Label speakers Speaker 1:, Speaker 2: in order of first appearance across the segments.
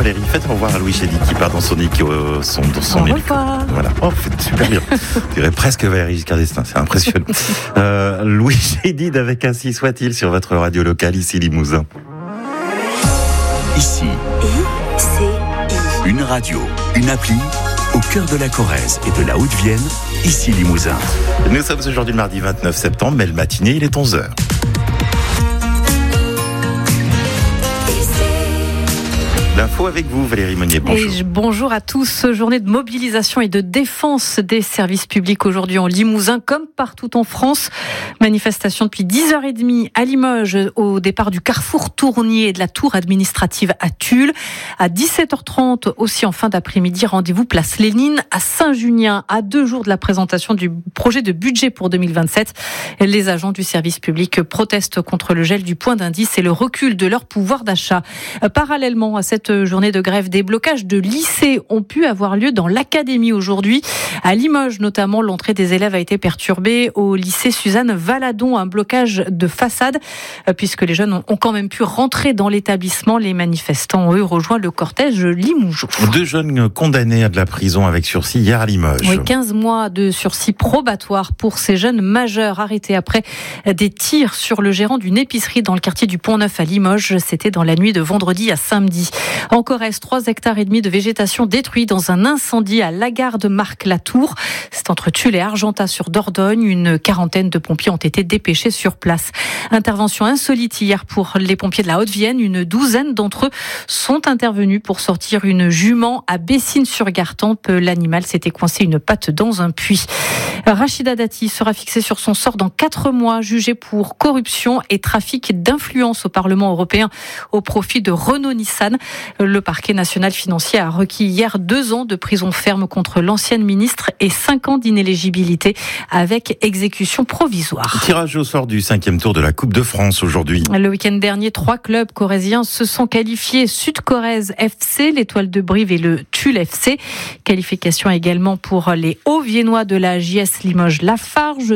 Speaker 1: Valérie. Faites au revoir à Louis Chédid qui part dans son micro. Voilà. Oh, faites super bien. Je dirais presque Valérie Giscard d'Estaing. C'est impressionnant. Louis Chédid avec Ainsi soit-il sur votre radio locale, ici Limousin.
Speaker 2: Ici, une radio, une appli, au cœur de la Corrèze et de la Haute-Vienne, ici Limousin.
Speaker 1: Nous sommes aujourd'hui le mardi 29 septembre, belle matinée, il est 11h. L'info avec vous, Valérie Monnier, bonjour.
Speaker 3: Bonjour à tous. Journée de mobilisation et de défense des services publics aujourd'hui en Limousin, comme partout en France. Manifestation depuis 10h30 à Limoges, au départ du carrefour Tournier et de la tour administrative à Tulle. À 17h30 aussi en fin d'après-midi, rendez-vous place Lénine à Saint-Junien, à 2 jours de la présentation du projet de budget pour 2027. Les agents du service public protestent contre le gel du point d'indice et le recul de leur pouvoir d'achat. Parallèlement à cette journée de grève, des blocages de lycées ont pu avoir lieu dans l'académie aujourd'hui. À Limoges notamment, l'entrée des élèves a été perturbée au lycée Suzanne Valadon, un blocage de façade puisque les jeunes ont quand même pu rentrer dans l'établissement. Les manifestants ont eux rejoint le cortège limougeau.
Speaker 1: 2 jeunes condamnés à de la prison avec sursis hier à Limoges.
Speaker 3: Oui, 15 mois de sursis probatoire pour ces jeunes majeurs arrêtés après des tirs sur le gérant d'une épicerie dans le quartier du Pont-Neuf à Limoges. C'était dans la nuit de vendredi à samedi. En Corrèze, 3,5 hectares de végétation détruits dans un incendie à Lagarde-Marc-Latour. C'est entre Tulle et Argentat-sur-Dordogne. Une quarantaine de pompiers ont été dépêchés sur place. Intervention insolite hier pour les pompiers de la Haute-Vienne. Une douzaine d'entre eux sont intervenus pour sortir une jument à Bessines-sur-Gartempe. L'animal s'était coincé une patte dans un puits. Rachida Dati sera fixée sur son sort dans 4 mois, jugée pour corruption et trafic d'influence au Parlement européen au profit de Renault-Nissan. Le parquet national financier a requis hier 2 ans de prison ferme contre l'ancienne ministre et 5 ans d'inéligibilité avec exécution provisoire.
Speaker 1: Tirage au sort du 5e tour de la Coupe de France aujourd'hui.
Speaker 3: Le week-end dernier, 3 clubs corréziens se sont qualifiés. Sud-Corrèze FC, l'Étoile de Brive et le Tulle FC. Qualification également pour les Hauts-Viennois de la JS Limoges Lafarge,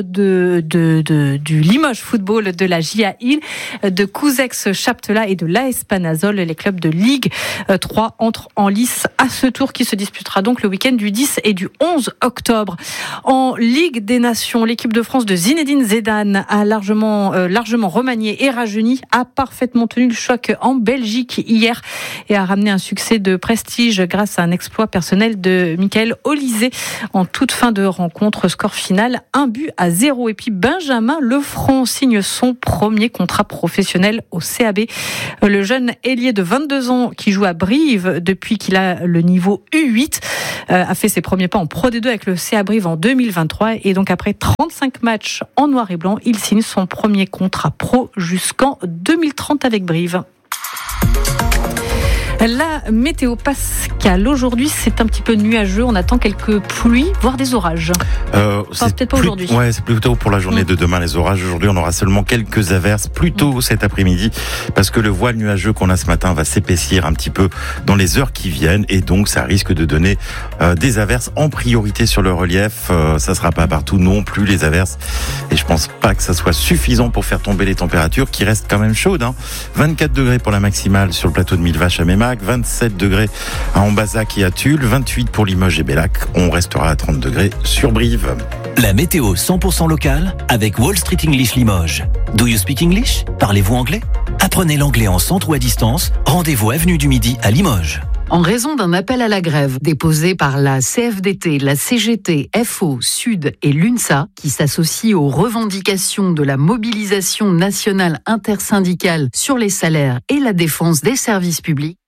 Speaker 3: du Limoges Football de la JA Hill, de Couzex Chaptela et de l'AS Panazol. Les clubs de Ligue 3 entrent en lice à ce tour qui se disputera donc le week-end du 10 et du 11 octobre. En Ligue des Nations, l'équipe de France de Zinedine Zidane a largement remanié et rajeuni, a parfaitement tenu le choc en Belgique hier et a ramené un succès de prestige grâce à un exploit personnel de Michael Olysée en toute fin de rencontre. Score final 1-0. Et puis Benjamin Lefranc signe son premier contrat professionnel au CAB. Le jeune ailier de 22 ans qui joue à Brive depuis qu'il a le niveau U8 a fait ses premiers pas en Pro D2 avec le CA Brive en 2023 et donc après 35 matchs en noir et blanc, il signe son premier contrat pro jusqu'en 2030 avec Brive. La météo Pascal, aujourd'hui c'est un petit peu nuageux, on attend quelques pluies, voire des orages. Peut-être pas aujourd'hui.
Speaker 1: Ouais, c'est plutôt pour la journée de demain les orages. Aujourd'hui on aura seulement quelques averses, plutôt cet après-midi, parce que le voile nuageux qu'on a ce matin va s'épaissir un petit peu dans les heures qui viennent et donc ça risque de donner des averses en priorité sur le relief. Ça sera pas partout non plus les averses et je pense pas que ça soit suffisant pour faire tomber les températures qui restent quand même chaudes. 24 degrés pour la maximale sur le plateau de Millevaches à Mémac, 27 degrés à Ambazac et à Tulle, 28 pour Limoges et Bellac. On restera à 30 degrés sur Brive.
Speaker 2: La météo 100% locale avec Wall Street English Limoges. Do you speak English? Parlez-vous anglais? Apprenez l'anglais en centre ou à distance. Rendez-vous avenue du Midi à Limoges.
Speaker 4: En raison d'un appel à la grève déposé par la CFDT, la CGT, FO, Sud et l'UNSA, qui s'associe aux revendications de la mobilisation nationale intersyndicale sur les salaires et la défense des services publics,